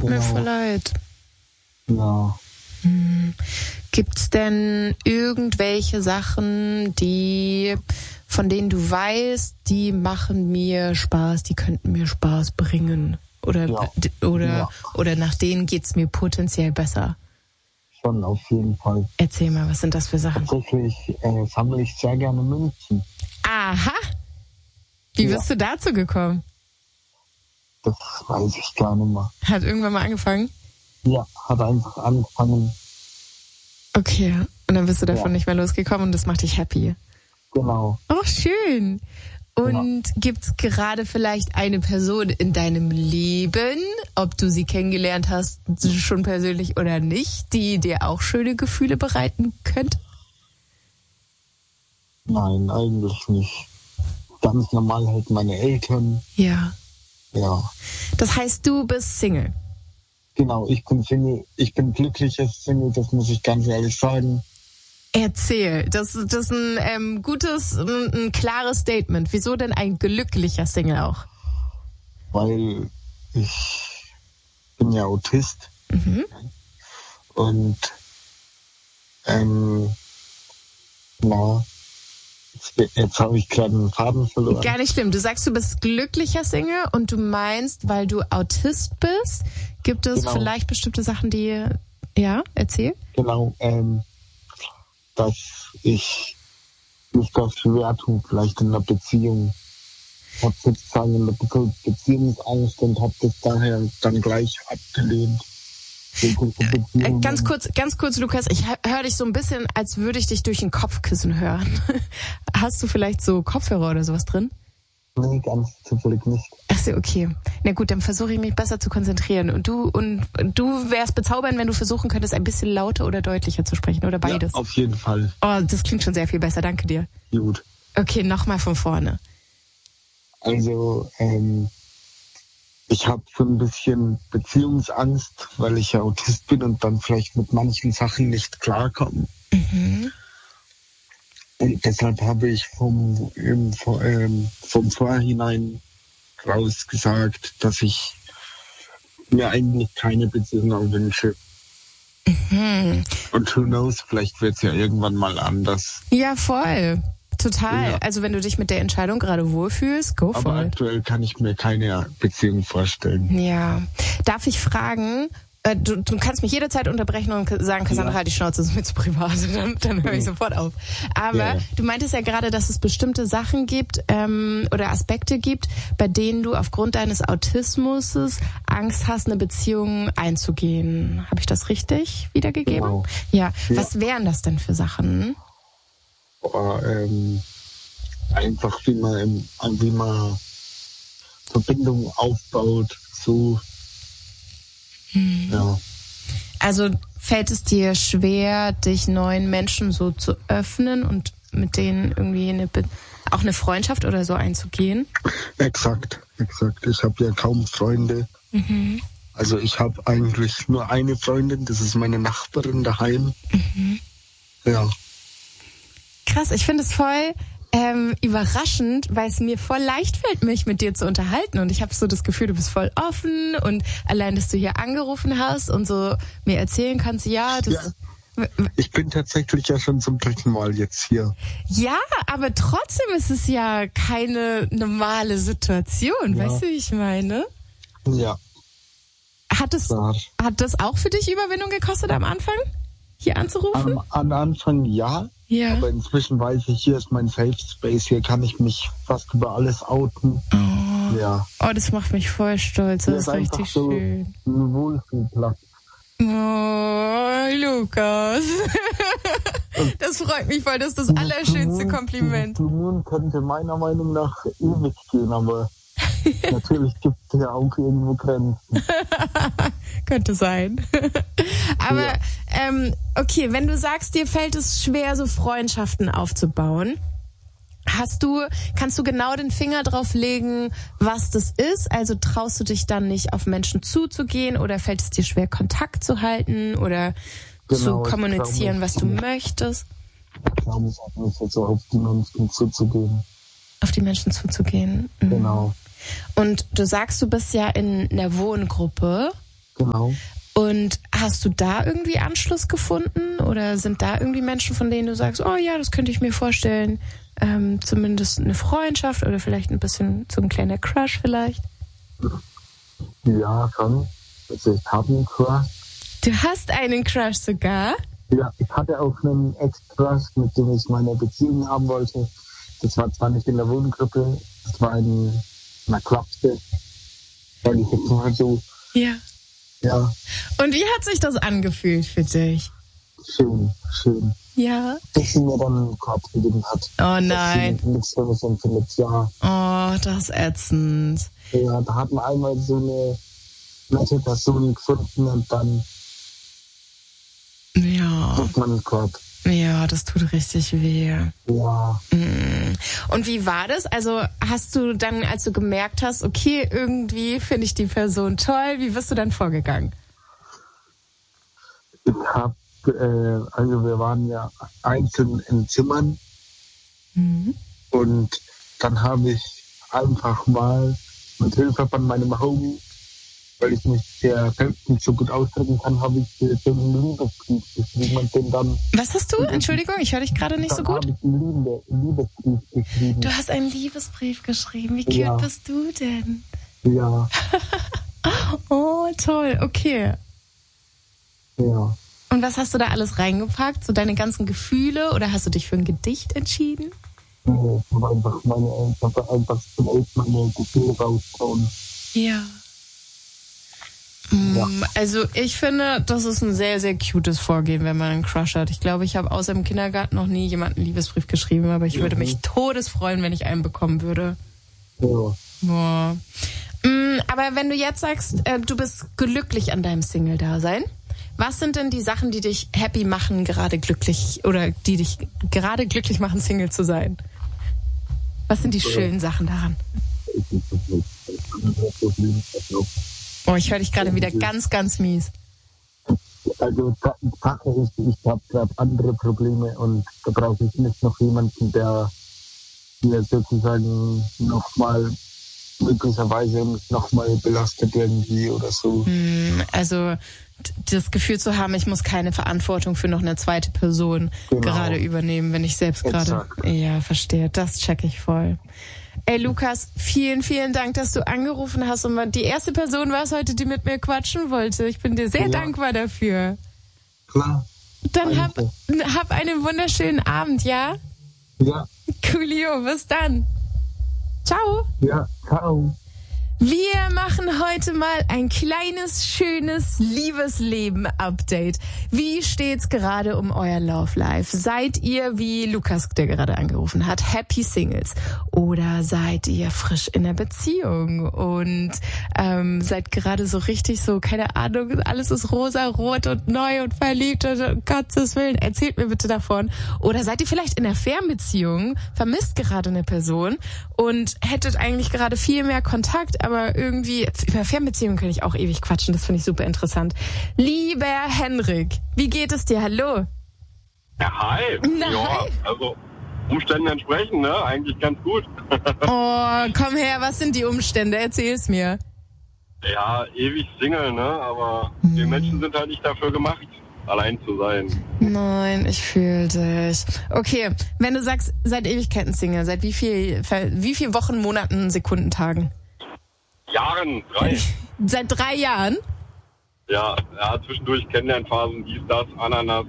mir voll leid. Ja. Gibt's denn irgendwelche Sachen, von denen du weißt, die machen mir Spaß, die könnten mir Spaß bringen? Oder nach denen geht's mir potenziell besser? Schon, auf jeden Fall. Erzähl mal, was sind das für Sachen? Tatsächlich sammle ich sehr gerne Münzen. Aha! Wie bist du dazu gekommen? Das weiß ich gar nicht mehr. Hat irgendwann mal angefangen? Ja, hat einfach angefangen. Okay, und dann bist du davon nicht mehr losgekommen und das macht dich happy. Genau. Oh, schön. Und gibt's gerade vielleicht eine Person in deinem Leben, ob du sie kennengelernt hast, schon persönlich oder nicht, die dir auch schöne Gefühle bereiten könnte? Nein, eigentlich nicht. Ganz normal halt meine Eltern. Ja. Ja. Das heißt, du bist Single? Genau, ich bin Single. Ich bin glücklicher Single, das muss ich ganz ehrlich sagen. Erzähl, das ist ein ein klares Statement. Wieso denn ein glücklicher Single auch? Weil ich bin ja Autist. Und jetzt habe ich gerade einen Faden verloren. Gar nicht schlimm. Du sagst, du bist glücklicher Single und du meinst, weil du Autist bist, gibt es vielleicht bestimmte Sachen, die... Ja, erzähl. Genau, dass ich mich da schwer tue, vielleicht in einer Beziehung. Ich habe sozusagen in der Beziehungsangst und habe das daher dann gleich abgelehnt. Ganz kurz, Lukas, ich höre dich so ein bisschen, als würde ich dich durch ein Kopfkissen hören. Hast du vielleicht so Kopfhörer oder sowas drin? Nee, ganz zufällig nicht. Ach so, okay. Na gut, dann versuche ich mich besser zu konzentrieren. Und du wärst bezaubernd, wenn du versuchen könntest, ein bisschen lauter oder deutlicher zu sprechen oder beides. Ja, auf jeden Fall. Oh, das klingt schon sehr viel besser, danke dir. Gut. Okay, nochmal von vorne. Also, ich habe so ein bisschen Beziehungsangst, weil ich ja Autist bin und dann vielleicht mit manchen Sachen nicht klarkomme. Und deshalb habe ich vom Vorhinein raus gesagt, dass ich mir eigentlich keine Beziehung wünsche. Und who knows, vielleicht wird es ja irgendwann mal anders. Ja, voll. Total. Ja. Also wenn du dich mit der Entscheidung gerade wohlfühlst, go for it. Aber aktuell kann ich mir keine Beziehung vorstellen. Ja. Darf ich fragen, du kannst mich jederzeit unterbrechen und sagen, Cassandra, halt die Schnauze, das ist mir zu privat. Dann höre ich sofort auf. Aber du meintest ja gerade, dass es bestimmte Sachen gibt oder Aspekte gibt, bei denen du aufgrund deines Autismus Angst hast, eine Beziehung einzugehen. Habe ich das richtig wiedergegeben? Genau. Ja. Was wären das denn für Sachen? Einfach wie man Verbindungen aufbaut, so. Ja. Also fällt es dir schwer, dich neuen Menschen so zu öffnen und mit denen irgendwie auch eine Freundschaft oder so einzugehen? Exakt. Ich habe ja kaum Freunde. Also ich habe eigentlich nur eine Freundin, das ist meine Nachbarin daheim. Ja. Krass, ich finde es voll überraschend, weil es mir voll leicht fällt, mich mit dir zu unterhalten. Und ich habe so das Gefühl, du bist voll offen und allein, dass du hier angerufen hast und so mir erzählen kannst, ich bin tatsächlich ja schon zum 3. Mal jetzt hier. Ja, aber trotzdem ist es ja keine normale Situation, weißt du, wie ich meine? Ja. Hat das auch für dich Überwindung gekostet am Anfang, hier anzurufen? Am Anfang ja. Aber inzwischen weiß ich, hier ist mein Safe Space, hier kann ich mich fast über alles outen. Ja. Oh, das macht mich voll stolz, das ist richtig so schön. Ein Wohlfühlplatz. Oh, Lukas. Das freut mich voll, das ist das allerschönste Kompliment. Blue Moon könnte meiner Meinung nach ewig gehen, aber natürlich gibt es ja auch irgendwo Grenzen. Könnte sein. Aber okay, wenn du sagst, dir fällt es schwer, so Freundschaften aufzubauen, kannst du genau den Finger drauf legen, was das ist? Also traust du dich dann nicht, auf Menschen zuzugehen oder fällt es dir schwer, Kontakt zu halten oder zu kommunizieren, was du möchtest? Ich glaube, es hat mich jetzt auf die Menschen zuzugehen. Auf die Menschen zuzugehen? Genau. Und du sagst, du bist ja in einer Wohngruppe. Genau. Und hast du da irgendwie Anschluss gefunden? Oder sind da irgendwie Menschen, von denen du sagst, oh ja, das könnte ich mir vorstellen, zumindest eine Freundschaft oder vielleicht ein bisschen so ein kleiner Crush vielleicht? Ja, schon. Also ich habe einen Crush. Du hast einen Crush sogar? Ja, ich hatte auch einen Ex-Crush, mit dem ich meine Beziehung haben wollte. Das war zwar nicht in der Wohngruppe, das war in einer Clubste. Sag ich jetzt mal so. Ja. Ja. Und wie hat sich das angefühlt für dich? Schön. Ja. Bis sie mir dann einen Korb gegeben hat. Oh nein. Nichts für mich empfindet, ja. Oh, das ist ätzend. Ja, da hat man einmal so eine nette Person gefunden und dann kriegt man einen Korb. Ja, das tut richtig weh. Ja. Und wie war das? Also hast du dann, als du gemerkt hast, okay, irgendwie finde ich die Person toll, wie bist du dann vorgegangen? Also wir waren ja einzeln in Zimmern und dann habe ich einfach mal mit Hilfe von meinem Homie, weil ich mich selbst nicht so gut ausdrücken kann, habe ich so einen Liebesbrief geschrieben und den dann... Was hast du? Entschuldigung, ich höre dich gerade nicht so gut. Dann habe ich einen Liebesbrief geschrieben. Du hast einen Liebesbrief geschrieben. Wie cute bist du denn? Ja. Oh, toll. Okay. Ja. Und was hast du da alles reingepackt? So deine ganzen Gefühle oder hast du dich für ein Gedicht entschieden? Nee, ich habe einfach zum ersten Mal meine Gefühle rausgehauen. Ja. Also ich finde, das ist ein sehr, sehr cutes Vorgehen, wenn man einen Crush hat. Ich glaube, ich habe außer im Kindergarten noch nie jemanden einen Liebesbrief geschrieben, aber ich würde mich todesfreuen, wenn ich einen bekommen würde. Ja. Boah. Aber wenn du jetzt sagst, du bist glücklich an deinem Single-Dasein, was sind denn die Sachen, die dich happy machen, gerade glücklich, oder die dich gerade glücklich machen, Single zu sein? Was sind die schönen Sachen daran? Oh, ich höre dich gerade wieder ganz, ganz mies. Also Sache ist, ich habe gerade andere Probleme und da brauche ich nicht noch jemanden, der mir sozusagen nochmal möglicherweise mich nochmal belastet irgendwie oder so. Also das Gefühl zu haben, ich muss keine Verantwortung für noch eine zweite Person gerade übernehmen, wenn ich selbst gerade... Ja, verstehe. Das check ich voll. Ey, Lukas, vielen, vielen Dank, dass du angerufen hast und die erste Person warst heute, die mit mir quatschen wollte. Ich bin dir sehr dankbar dafür. Klar. Dann hab einen wunderschönen Abend, ja? Ja. Coolio, bis dann. Ciao. Ja, ciao. Wir machen heute mal ein kleines, schönes Liebesleben-Update. Wie steht's gerade um euer Love Life? Seid ihr, wie Lukas, der gerade angerufen hat, Happy Singles? Oder seid ihr frisch in der Beziehung und seid gerade so richtig so, keine Ahnung, alles ist rosa-rot und neu und verliebt und um Gottes Willen, erzählt mir bitte davon. Oder seid ihr vielleicht in einer Fernbeziehung, vermisst gerade eine Person und hättet eigentlich gerade viel mehr Kontakt, aber irgendwie, über Fernbeziehungen kann ich auch ewig quatschen, das finde ich super interessant. Lieber Henrik, wie geht es dir? Hallo? Ja, hi. Na, ja, hi. Also Umständen entsprechend, ne? Eigentlich ganz gut. Oh, komm her, was sind die Umstände? Erzähl's mir. Ja, ewig Single, ne? Aber wir Menschen sind halt nicht dafür gemacht, allein zu sein. Nein, ich fühle dich. Okay, wenn du sagst, seit Ewigkeiten Single, seit wie viel Wochen, Monaten, Sekunden, Tagen? Jahren, 3. Seit 3 Jahren? Ja, zwischendurch Kennenlernphasen, dies, das, Ananas,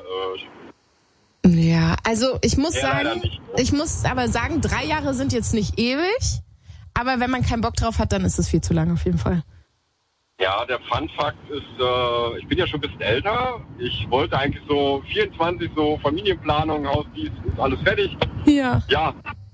Ja, also ich muss nicht. sagen, 3 Jahre sind jetzt nicht ewig, aber wenn man keinen Bock drauf hat, dann ist es viel zu lang auf jeden Fall. Ja, der Fun-Fakt ist, ich bin ja schon ein bisschen älter. Ich wollte eigentlich so 24, so Familienplanung, Haus, dies, ist alles fertig. Ja. Ja,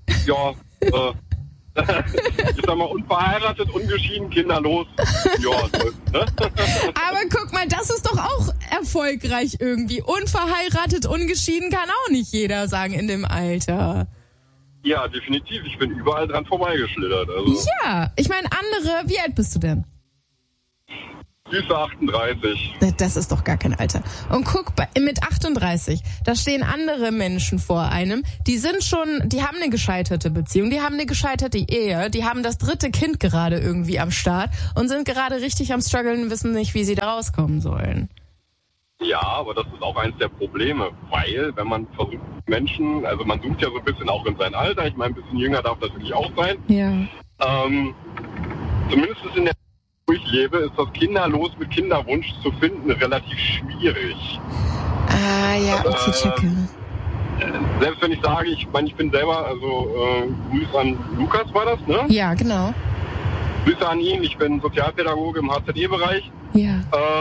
ich sag mal, unverheiratet, ungeschieden, kinderlos. Ja, ne? Aber guck mal, das ist doch auch erfolgreich irgendwie. Unverheiratet, ungeschieden kann auch nicht jeder sagen in dem Alter. Ja, definitiv. Ich bin überall dran vorbeigeschlittert. Also. Ja, ich meine andere, wie alt bist du denn? Süße 38. Das ist doch gar kein Alter. Und guck, mit 38, da stehen andere Menschen vor einem, die haben eine gescheiterte Beziehung, die haben eine gescheiterte Ehe, die haben das 3. Kind gerade irgendwie am Start und sind gerade richtig am struggeln, wissen nicht, wie sie da rauskommen sollen. Ja, aber das ist auch eins der Probleme, weil wenn man versucht, Menschen, also man sucht ja so ein bisschen auch in sein Alter, ich meine, ein bisschen jünger darf das wirklich auch sein. Ja. Zumindest in der wo ich lebe, ist das Kinderlos mit Kinderwunsch zu finden relativ schwierig. Ah, ja, okay, checke. Selbst wenn ich sage, ich bin selber, also Grüße an Lukas war das, ne? Ja, genau. Grüße an ihn, ich bin Sozialpädagoge im HZE-Bereich. Ja.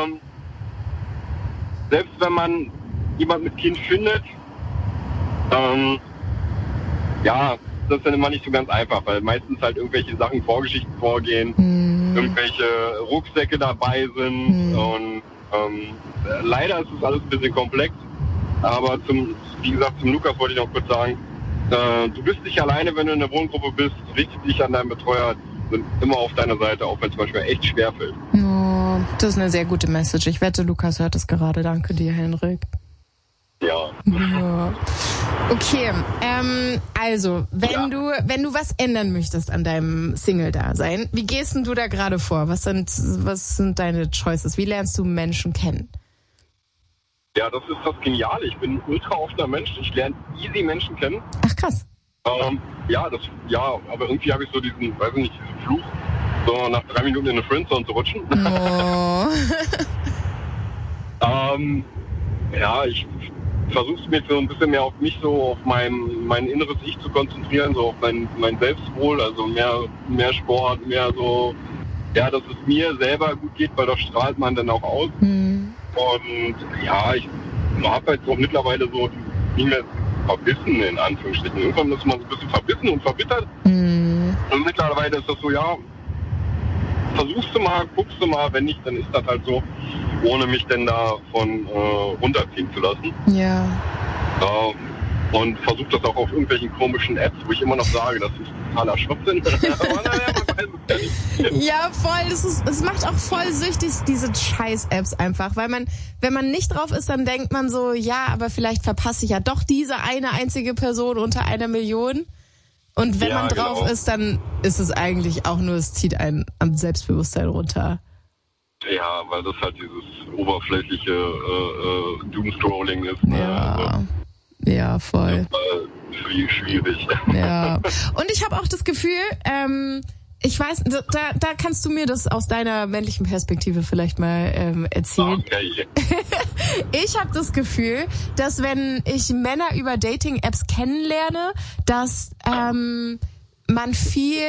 Selbst wenn man jemand mit Kind findet, ja, das ist dann immer nicht so ganz einfach, weil meistens halt irgendwelche Sachen, Vorgeschichten vorgehen, irgendwelche Rucksäcke dabei sind und leider ist es alles ein bisschen komplex, aber wie gesagt, zum Lukas wollte ich noch kurz sagen, du bist nicht alleine, wenn du in der Wohngruppe bist, richte dich an deinen Betreuer, sind immer auf deiner Seite, auch wenn es manchmal echt schwerfällt. Oh, das ist eine sehr gute Message. Ich wette, Lukas hört es gerade. Danke dir, Henrik. Ja. Okay, also, wenn du was ändern möchtest an deinem Single-Dasein, wie gehst denn du da gerade vor? Was sind deine Choices? Wie lernst du Menschen kennen? Ja, das ist das Geniale. Ich bin ein ultra offener Mensch. Ich lerne easy Menschen kennen. Ach, krass. Aber irgendwie habe ich so diesen Fluch, so nach 3 Minuten in eine Friendzone zu rutschen. Oh. Ich versuche es mir so ein bisschen mehr auf mich, so auf mein inneres Ich zu konzentrieren, so auf mein Selbstwohl, also mehr Sport, mehr so, ja, dass es mir selber gut geht, weil das strahlt man dann auch aus. Und ja, ich habe halt auch mittlerweile so nicht mehr verbissen, in Anführungsstrichen. Irgendwann ist man so ein bisschen verbissen und verbittert. Und mittlerweile ist das so, ja, versuchst du mal, guckst du mal, wenn nicht, dann ist das halt so, ohne mich denn davon runterziehen zu lassen. Ja. Und versuch das auch auf irgendwelchen komischen Apps, wo ich immer noch sage, das ist totaler Schwachsinn. Aber naja, man weiß es ja nicht. Ja, voll. Es macht auch voll süchtig, diese Scheiß-Apps einfach. Weil wenn man nicht drauf ist, dann denkt man so, ja, aber vielleicht verpasse ich ja doch diese eine einzige Person unter 1 Million. Und wenn man drauf ist, dann ist es eigentlich auch nur, es zieht einen am Selbstbewusstsein runter. Ja, weil das halt dieses oberflächliche Doomscrolling ist. Ja. Also, ja, voll. Schwierig. Ja. Und ich habe auch das Gefühl, ich weiß, da kannst du mir das aus deiner männlichen Perspektive vielleicht mal erzählen. Okay. Ich habe das Gefühl, dass wenn ich Männer über Dating-Apps kennenlerne, dass man viel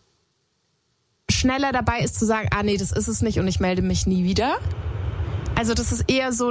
schneller dabei ist zu sagen, nee, das ist es nicht und ich melde mich nie wieder. Also das ist eher so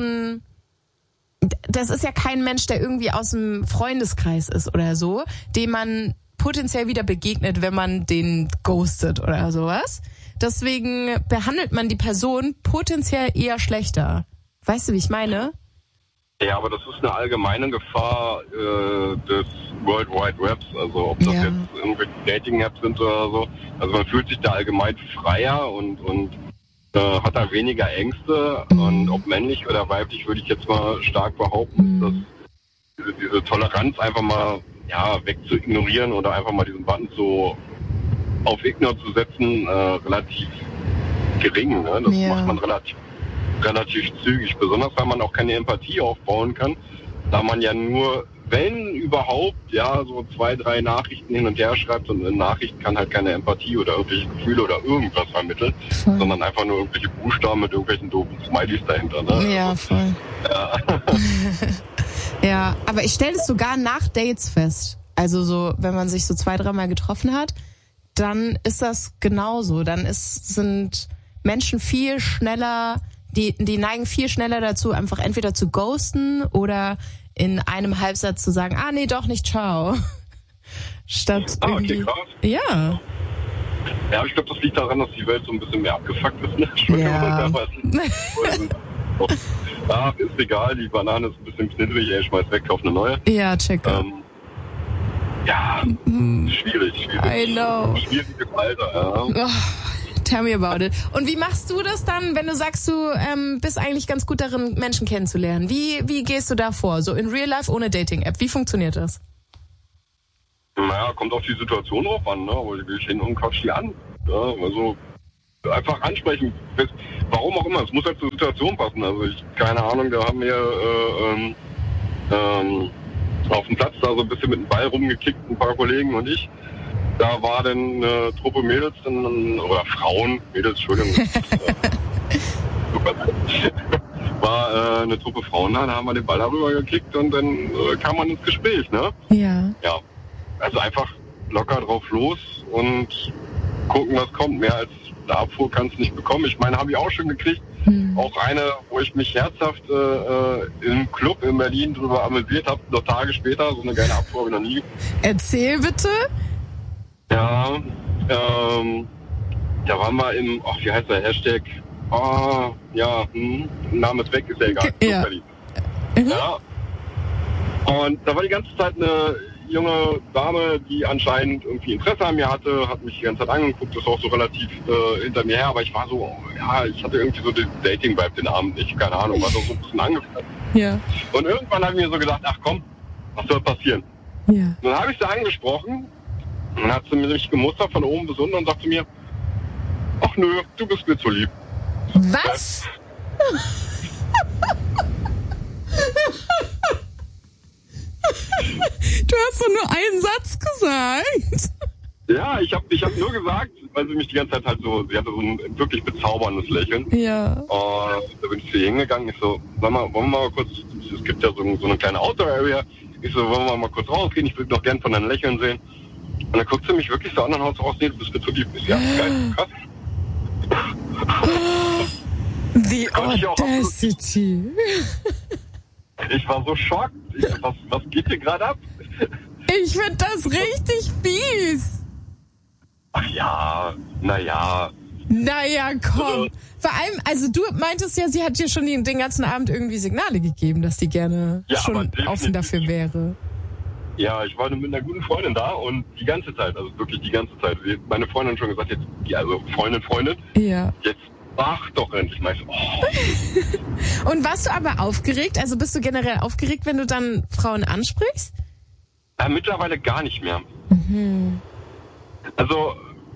das ist ja kein Mensch, der irgendwie aus dem Freundeskreis ist oder so, dem man potenziell wieder begegnet, wenn man den ghostet oder sowas. Deswegen behandelt man die Person potenziell eher schlechter. Weißt du, wie ich meine? Ja, aber das ist eine allgemeine Gefahr des World Wide Webs. Also ob das jetzt irgendwelche Dating-Apps sind oder so. Also man fühlt sich da allgemein freier und hat da weniger Ängste. Und ob männlich oder weiblich, würde ich jetzt mal stark behaupten, dass diese Toleranz einfach mal weg zu ignorieren oder einfach mal diesen Button so auf Ignore zu setzen, relativ gering. Ne? Das macht man relativ zügig, besonders weil man auch keine Empathie aufbauen kann, da man ja nur, wenn überhaupt, so 2, 3 Nachrichten hin und her schreibt und eine Nachricht kann halt keine Empathie oder irgendwelche Gefühle oder irgendwas vermitteln, sondern einfach nur irgendwelche Buchstaben mit irgendwelchen doofen Smileys dahinter. Ne? Ja, voll. Ja. Ja, aber ich stelle es sogar nach Dates fest. Also so, wenn man sich so 2, 3 Mal getroffen hat, dann ist das genauso. Dann sind Menschen viel schneller, die neigen viel schneller dazu, einfach entweder zu ghosten oder in einem Halbsatz zu sagen, nee, doch nicht, ciao. Statt irgendwie... Okay, krass. Ja. Ja, ich glaube, das liegt daran, dass die Welt so ein bisschen mehr abgefuckt ist. Ne? Ja. Ist egal, die Banane ist ein bisschen knittrig, schmeiß weg, kauf eine neue. Ja, check. Schwierig. I know. Schwieriges Alter, ja. Tell me about it. Und wie machst du das dann, wenn du sagst, du bist eigentlich ganz gut darin, Menschen kennenzulernen? Wie gehst du da vor? So in Real Life ohne Dating-App. Wie funktioniert das? Naja, kommt auf die Situation drauf an, ne? Aber ich hin und quatsch die an. Ja, also einfach ansprechen. Warum auch immer. Es muss halt zur Situation passen. Also keine Ahnung, da haben wir auf dem Platz da so ein bisschen mit dem Ball rumgekickt, ein paar Kollegen und ich. Da war dann eine Truppe Mädels oder Frauen, Mädels, Entschuldigung. War eine Truppe Frauen da haben wir den Ball darüber gekickt und dann kam man ins Gespräch, ne? Ja. Ja. Also einfach locker drauf los und gucken, was kommt. Mehr als eine Abfuhr kannst du nicht bekommen. Ich meine, habe ich auch schon gekriegt. Auch eine, wo ich mich herzhaft im Club in Berlin drüber amüsiert habe, noch Tage später. So eine geile Abfuhr habe ich noch nie. Erzähl bitte. Ja, da waren wir im, wie heißt der Hashtag? Name ist weg, ist ja egal. Ja. Ja. Und da war die ganze Zeit eine junge Dame, die anscheinend irgendwie Interesse an mir hatte, hat mich die ganze Zeit angeguckt, ist auch so relativ hinter mir her, aber ich war so, ich hatte irgendwie so den Dating-Vibe den Abend nicht, keine Ahnung, war so ein bisschen angefasst. Ja. Und irgendwann habe ich mir so gedacht, ach komm, was soll passieren? Ja. Dann habe ich sie angesprochen, und dann hat sie mich gemustert von oben bis unten und sagte mir, ach nö, du bist mir zu lieb. Was? Du hast doch nur einen Satz gesagt. Ja, ich hab nur gesagt, weil sie mich die ganze Zeit halt so, sie hatte so ein wirklich bezauberndes Lächeln. Ja. Da bin ich zu ihr hingegangen, ich so, sag mal, wollen wir mal kurz, es gibt ja so eine kleine Outdoor-Area, ich so, wollen wir mal kurz rausgehen, ich würde doch gern von deinen Lächeln sehen. Und dann guckt sie mich wirklich so an und haut raus, nee, du bist mir zu lieb. Ich so, ja, geil, krass. The Audacity. Ich war so schockt. Was geht hier gerade ab? Ich find das richtig fies. Ach ja, naja. Naja, komm. Vor allem, also du meintest ja, sie hat dir schon den ganzen Abend irgendwie Signale gegeben, dass sie gerne schon offen dafür wäre. Ja, ich war mit einer guten Freundin da und die ganze Zeit, also wirklich die ganze Zeit. Meine Freundin hat schon gesagt, jetzt, also Freundin, ja. Jetzt mach doch endlich mal. Oh. Und warst du aber aufgeregt? Also bist du generell aufgeregt, wenn du dann Frauen ansprichst? Mittlerweile gar nicht mehr. Mhm. Also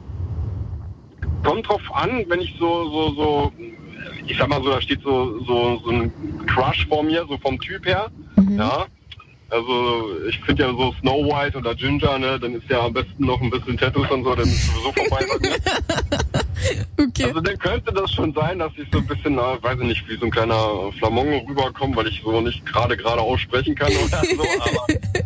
kommt drauf an, wenn ich so, ich sag mal so, da steht so ein Crush vor mir, so vom Typ her, ja. Also ich finde ja so Snow White oder Ginger, ne, dann ist ja am besten noch ein bisschen Tattoos und so, dann ist sowieso vorbei bei mir. Okay. Also dann könnte das schon sein, dass ich so ein bisschen, weiß ich nicht, wie so ein kleiner Flamongo rüberkomme, weil ich so nicht gerade aussprechen kann oder so, aber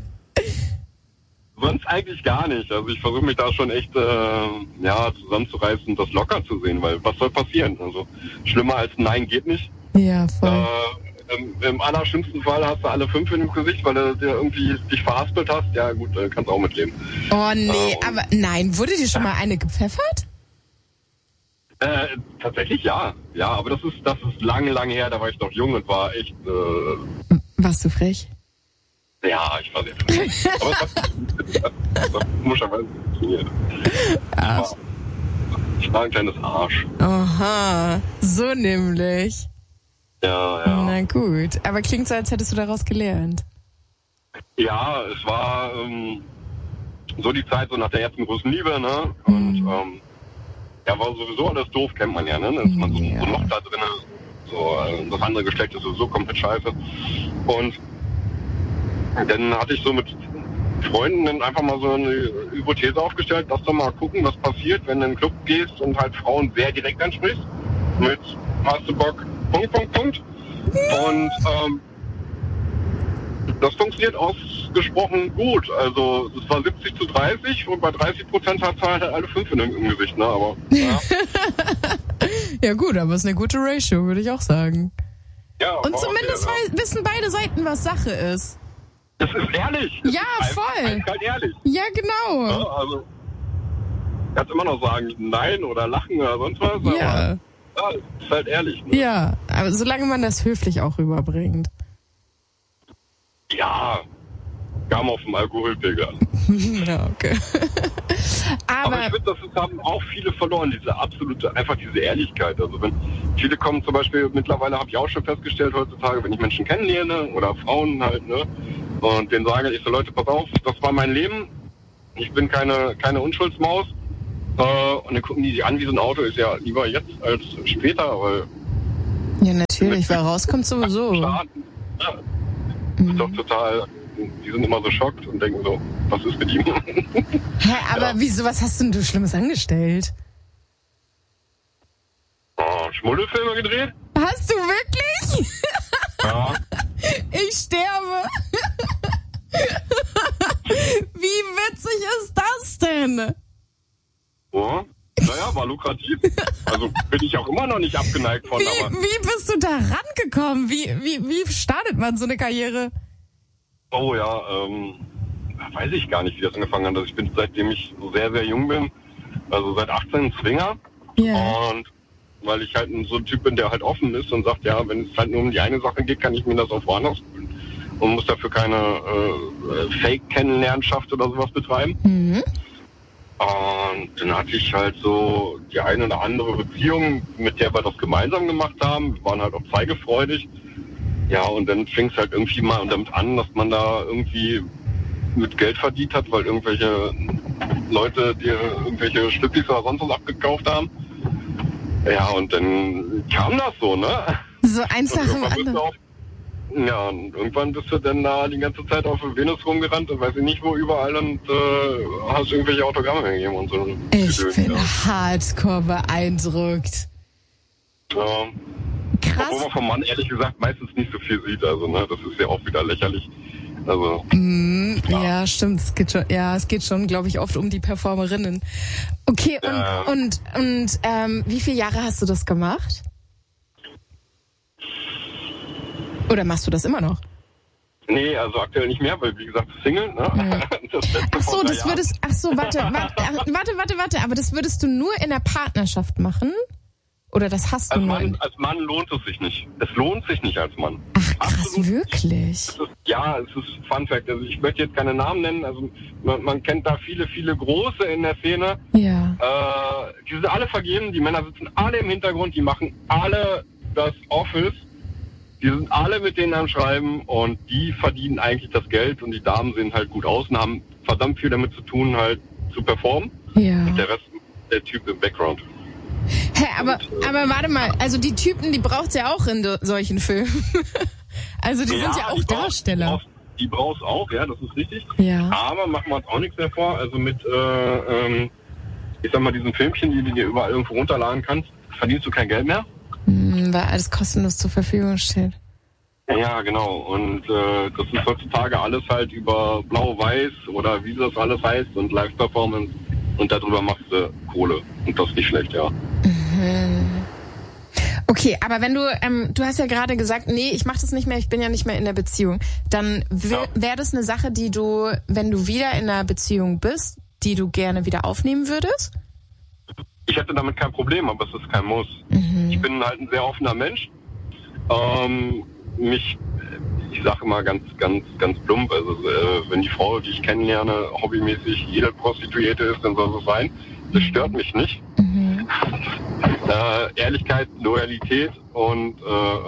sonst eigentlich gar nicht. Also ich versuche mich da schon echt zusammenzureißen und das locker zu sehen, weil was soll passieren? Also schlimmer als Nein geht nicht. Ja, voll. Im allerschlimmsten Fall hast du alle 5 in dem Gesicht, weil du dir irgendwie dich verhaspelt hast. Ja gut, kannst auch mitleben. Oh nee, aber nein, wurde dir schon mal eine gepfeffert? Tatsächlich ja. Ja, aber das ist lange her, da war ich noch jung und war echt... Warst du frech? Ja, ich war sehr frech. Aber das hat komischerweise funktioniert. Ich war ein kleines Arsch. Aha, so nämlich. Ja. Na gut, aber klingt so, als hättest du daraus gelernt. Ja, es war so die Zeit so nach der ersten großen Liebe, ne? Und war sowieso alles doof, kennt man ja, ne? Dann ist man so ein Loch da drin, so das andere Geschlecht ist sowieso komplett scheiße. Und dann hatte ich so mit Freunden dann einfach mal so eine Hypothese aufgestellt, lass doch mal gucken, was passiert, wenn du in den Club gehst und halt Frauen sehr direkt ansprichst. Mit hast du Bock, Punkt. Und das funktioniert ausgesprochen gut. Also es war 70-30 und bei 30% hat halt alle 5 im Gesicht, ne? Aber ja. Ja gut, aber es ist eine gute Ratio, würde ich auch sagen. Ja, und zumindest wissen beide Seiten, was Sache ist. Das ist ehrlich. Ja, voll. Eiskalt ehrlich. Ja, genau. Ja, also kannst immer noch sagen Nein oder lachen oder sonst was. Ja. Aber ist halt ehrlich. Ne? Ja, aber solange man das höflich auch rüberbringt. Ja, kam auf dem Alkoholpegel an. Ja, okay. Aber ich finde, das haben auch viele verloren, diese Ehrlichkeit. Also wenn viele kommen zum Beispiel, mittlerweile habe ich auch schon festgestellt heutzutage, wenn ich Menschen kennenlerne oder Frauen halt, ne, und denen sage ich so, Leute, pass auf, das war mein Leben, ich bin keine Unschuldsmaus, und dann gucken die sich an wie so ein Auto, ist ja lieber jetzt als später, weil... Ja, natürlich, weil rauskommt sowieso. Ja, das ist doch total... Die sind immer so schockt und denken so, was ist mit ihm? Hä, aber wieso, was hast denn du Schlimmes angestellt? Schmuddelfilme gedreht? Hast du wirklich? Ja. Ich sterbe. Wie witzig ist das denn? Oh, naja, war lukrativ. Also bin ich auch immer noch nicht abgeneigt von. Wie bist du da rangekommen? Wie startet man so eine Karriere? Oh ja, weiß ich gar nicht, wie das angefangen hat. Also ich bin, seitdem ich so sehr, sehr jung bin, also seit 18 Swinger. Yeah. Und weil ich halt so ein Typ bin, der halt offen ist und sagt, ja, wenn es halt nur um die eine Sache geht, kann ich mir das auch woanders fühlen. Und muss dafür keine Fake-Kennenlernschaft oder sowas betreiben. Mhm. Und dann hatte ich halt so die eine oder andere Beziehung, mit der wir das gemeinsam gemacht haben. Wir waren halt auch zeigefreudig. Ja, und dann fing es halt irgendwie mal damit an, dass man da irgendwie mit Geld verdient hat, weil irgendwelche Leute dir irgendwelche Schlüppis oder sonst was abgekauft haben. Ja, und dann kam das so, ne? So eins nach dem anderen. Ja, und irgendwann bist du dann da die ganze Zeit auf der Venus rumgerannt und weiß ich nicht wo überall und hast irgendwelche Autogramme gegeben und so. Ich bin hardcore beeindruckt. Ja. Krass. Obwohl man vom Mann ehrlich gesagt meistens nicht so viel sieht, also ne, das ist ja auch wieder lächerlich. Also. Ja, stimmt. Es geht schon, glaube ich, oft um die Performerinnen. Okay, und wie viele Jahre hast du das gemacht? Oder machst du das immer noch? Nee, also aktuell nicht mehr, weil wie gesagt Single, ne? Ja. Warte, aber das würdest du nur in der Partnerschaft machen? Oder das hast du nur? Als Mann lohnt es sich nicht. Es lohnt sich nicht als Mann. Ach, krass, absolut wirklich? Es ist Fun Fact. Also ich möchte jetzt keine Namen nennen. Also man kennt da viele, viele Große in der Szene. Ja. Die sind alle vergeben. Die Männer sitzen alle im Hintergrund. Die machen alle das Office. Die sind alle mit denen am Schreiben und die verdienen eigentlich das Geld und die Damen sehen halt gut aus und haben verdammt viel damit zu tun, halt zu performen. Ja. Und der Rest ist der Typ im Background. Hä, aber warte mal, also die Typen, die braucht's ja auch in solchen Filmen. Also die sind ja auch Darsteller. Die brauchst auch, ja, das ist richtig. Ja. Aber machen wir uns auch nichts mehr vor. Also mit, ich sag mal, diesen Filmchen, die du dir überall irgendwo runterladen kannst, verdienst du kein Geld mehr. Weil alles kostenlos zur Verfügung steht. Ja, genau. Und das ist heutzutage alles halt über Blau-Weiß oder wie das alles heißt und Live-Performance. Und darüber machst du Kohle. Und das ist nicht schlecht, ja. Mhm. Okay, aber wenn du hast ja gerade gesagt, nee, ich mach das nicht mehr, ich bin ja nicht mehr in der Beziehung. Dann wäre das eine Sache, die du, wenn du wieder in einer Beziehung bist, die du gerne wieder aufnehmen würdest? Ich hätte damit kein Problem, aber es ist kein Muss. Mhm. Ich bin halt ein sehr offener Mensch. Ich sage immer ganz plump, also wenn die Frau, die ich kennenlerne, hobbymäßig jede Prostituierte ist, dann soll es sein. Das stört mich nicht. Mhm. Ehrlichkeit, Loyalität und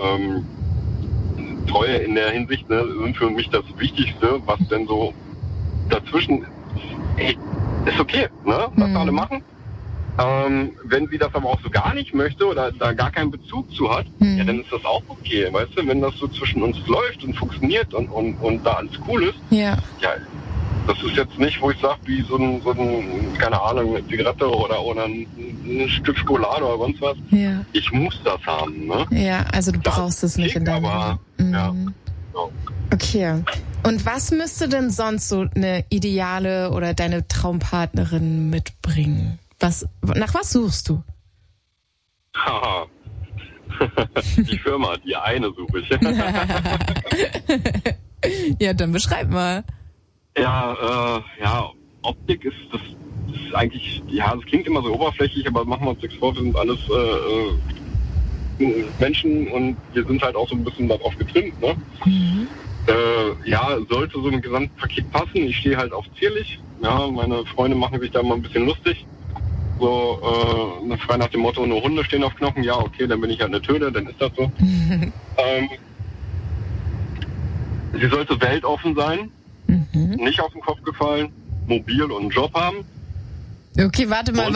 Treue in der Hinsicht sind für mich das Wichtigste, was denn so dazwischen ist okay, ne? Was alle machen. Wenn sie das aber auch so gar nicht möchte oder da gar keinen Bezug zu hat, ja, dann ist das auch okay, weißt du, wenn das so zwischen uns läuft und funktioniert und da alles cool ist, ja, das ist jetzt nicht, wo ich sage, wie so ein, keine Ahnung, eine Zigarette oder ein Stück Schokolade oder sonst was. Ja. Ich muss das haben, ne? Ja, also du brauchst es nicht in deinem Leben. Ja. Okay. Und was müsste denn sonst so eine ideale oder deine Traumpartnerin mitbringen? Nach was suchst du? Haha. Die Firma, die eine suche ich. Ja, dann beschreib mal. Ja, Optik ist eigentlich, ja, das klingt immer so oberflächlich, aber machen wir uns nichts vor, wir sind alles Menschen und wir sind halt auch so ein bisschen darauf getrimmt, ne? Mhm. Sollte so ein Gesamtpaket passen. Ich stehe halt auf zierlich, meine Freunde machen sich da mal ein bisschen lustig. So, frei nach dem Motto, nur Hunde stehen auf Knochen. Ja, okay, dann bin ich halt eine Töne, dann ist das so. Sie sollte weltoffen sein, nicht auf den Kopf gefallen, mobil und einen Job haben. Okay, warte. Ja?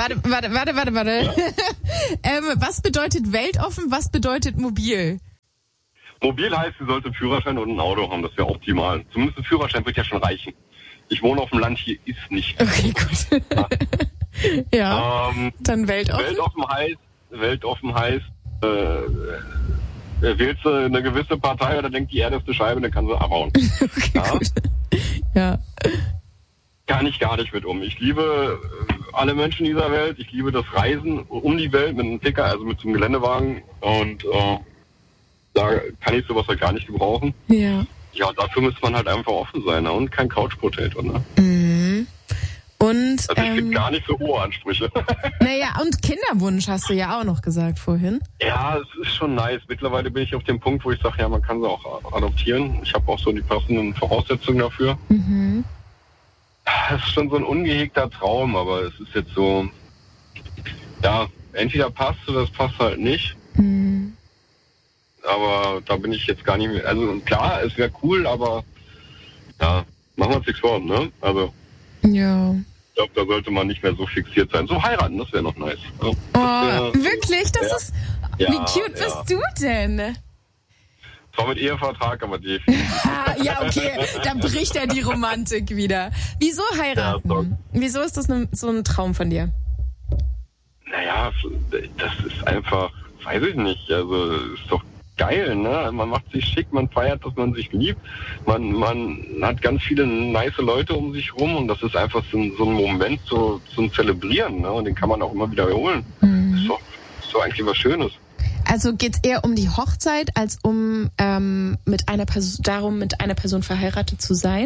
Was bedeutet weltoffen, was bedeutet mobil? Mobil heißt, sie sollte einen Führerschein und ein Auto haben, das wäre optimal. Zumindest ein Führerschein wird ja schon reichen. Ich wohne auf dem Land, hier ist nicht. Okay, gut. Ja, dann weltoffen. Weltoffen heißt, wählst du eine gewisse Partei oder denkt die Erde ist eine Scheibe, dann kann sie abhauen. Okay, ja? Gut. Ja. Kann ich gar nicht mit um. Ich liebe alle Menschen dieser Welt. Ich liebe das Reisen um die Welt mit einem Picker, also mit so einem Geländewagen. Und da kann ich sowas halt gar nicht gebrauchen. Ja. Ja, dafür müsste man halt einfach offen sein, ne? Und kein Couch-Potato, ne? Mhm. Und, also ich bin gar nicht so hohe Ansprüche. Naja, und Kinderwunsch hast du ja auch noch gesagt vorhin. Ja, es ist schon nice. Mittlerweile bin ich auf dem Punkt, wo ich sage, ja, man kann sie auch adoptieren. Ich habe auch so die passenden Voraussetzungen dafür. Mhm. Das ist schon so ein ungehegter Traum, aber es ist jetzt so, ja, entweder passt oder es passt halt nicht. Mhm. Aber da bin ich jetzt gar nicht mehr, also klar, es wäre cool, aber ja, machen wir uns nichts vor, ne? Also. Ja. Ich glaube, da sollte man nicht mehr so fixiert sein. So heiraten, das wäre noch nice. Wirklich? Das ist. Wie cute bist du denn? Zwar mit Ehevertrag, aber definitiv. Ja, okay. Da bricht ja die Romantik wieder. Wieso heiraten? Ja, wieso ist das so ein Traum von dir? Naja, das ist einfach, weiß ich nicht. Also, ist doch geil, ne? Man macht sich schick, man feiert, dass man sich liebt. Man hat ganz viele nice Leute um sich rum und das ist einfach so ein Moment so zum Zelebrieren, ne? Und den kann man auch immer wieder wiederholen. Mhm. Ist doch eigentlich was Schönes. Also geht's eher um die Hochzeit, als um mit einer Person verheiratet zu sein?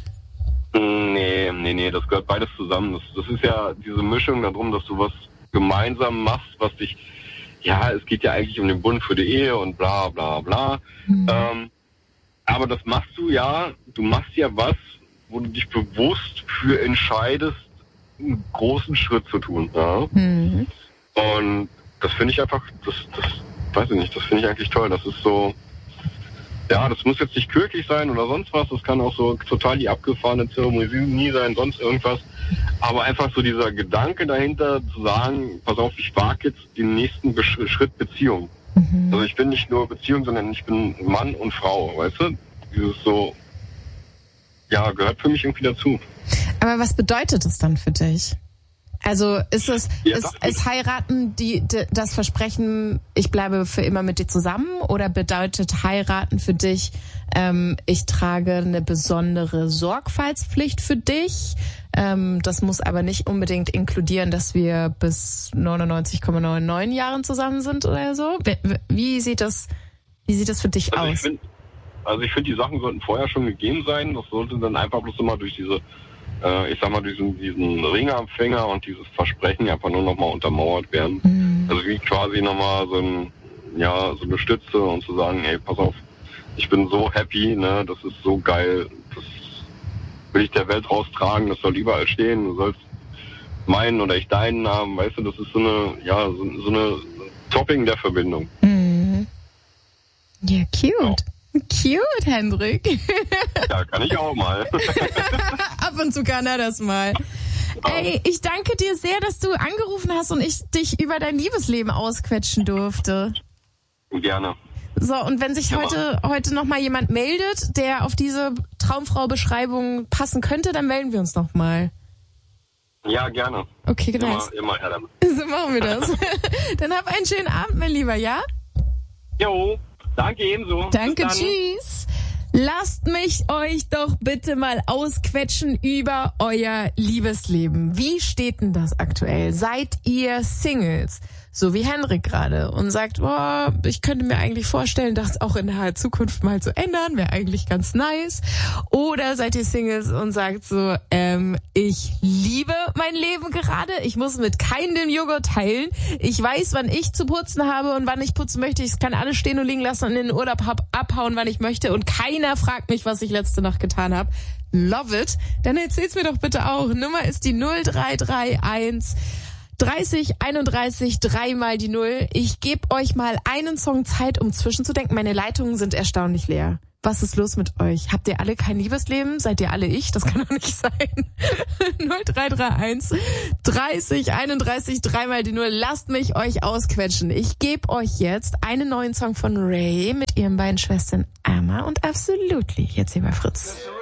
Nee, das gehört beides zusammen. Das ist ja diese Mischung darum, dass du was gemeinsam machst, was dich, ja, es geht ja eigentlich um den Bund für die Ehe und bla bla bla. Mhm. Aber das machst du ja, was, wo du dich bewusst für entscheidest, einen großen Schritt zu tun. Ja? Mhm. Und das finde ich einfach, das weiß ich nicht, das finde ich eigentlich toll. Das ist so, ja, das muss jetzt nicht kirchlich sein oder sonst was, das kann auch so total die abgefahrene Zeremonie sein, sonst irgendwas. Aber einfach so dieser Gedanke dahinter zu sagen, pass auf, ich wage jetzt den nächsten Schritt Beziehung. Mhm. Also ich bin nicht nur Beziehung, sondern ich bin Mann und Frau, weißt du? Dieses so, ja, gehört für mich irgendwie dazu. Aber was bedeutet das dann für dich? Also ist heiraten das Versprechen, ich bleibe für immer mit dir zusammen, oder bedeutet heiraten für dich, ich trage eine besondere Sorgfaltspflicht für dich? Das muss aber nicht unbedingt inkludieren, dass wir bis 99,99 Jahren zusammen sind oder so. Wie sieht das für dich aus? Ich finde, die Sachen sollten vorher schon gegeben sein. Das sollte dann einfach bloß immer durch diese diesen Ringempfänger und dieses Versprechen einfach nur nochmal untermauert werden. Mhm. Also wie quasi nochmal so eine Stütze und zu sagen, ey, pass auf, ich bin so happy, ne, das ist so geil, das will ich der Welt raustragen, das soll überall stehen, du sollst meinen oder ich deinen haben, weißt du, das ist so eine Topping der Verbindung. Mhm. Ja, cute. Ja. Cute, Hendrik. Ja, kann ich auch mal. Ab und zu kann er das mal. Ey, ich danke dir sehr, dass du angerufen hast und ich dich über dein Liebesleben ausquetschen durfte. Gerne. So, und wenn sich heute noch mal jemand meldet, der auf diese Traumfrau-Beschreibung passen könnte, dann melden wir uns noch mal. Ja, gerne. Okay, genau. Immer her damit. So machen wir das. Dann hab einen schönen Abend, mein Lieber, ja? Jo. Danke ebenso. Danke, tschüss. Lasst mich euch doch bitte mal ausquetschen über euer Liebesleben. Wie steht denn das aktuell? Seid ihr Singles? so wie Henrik gerade, und sagt, boah, ich könnte mir eigentlich vorstellen, das auch in der Zukunft mal zu ändern, wäre eigentlich ganz nice. Oder seid ihr Singles und sagt so, ich liebe mein Leben gerade, ich muss mit keinem den Joghurt teilen, ich weiß, wann ich zu putzen habe und wann ich putzen möchte, ich kann alles stehen und liegen lassen und in den Urlaub abhauen, wann ich möchte, und keiner fragt mich, was ich letzte Nacht getan habe. Love it. Dann erzähl's mir doch bitte auch. Nummer ist die 0331 30 31 3 mal die 0. Ich gebe euch mal einen Song Zeit, um zwischenzudenken. Meine Leitungen sind erstaunlich leer. Was ist los mit euch? Habt ihr alle kein Liebesleben? Seid ihr alle ich? Das kann doch nicht sein. 0331 30 31 3 mal die 0. Lasst mich euch ausquetschen. Ich gebe euch jetzt einen neuen Song von Ray mit ihren beiden Schwestern Emma und Absolutely. Jetzt hier bei Fritz.